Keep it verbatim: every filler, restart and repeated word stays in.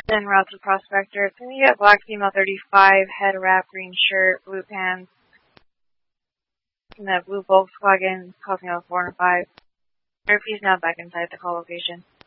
Then route to Prospector. It's going to get black female thirty-five, head wrap, green shirt, blue pants. And the blue Volkswagen, costing out four and five. Murphy's now back inside the call location.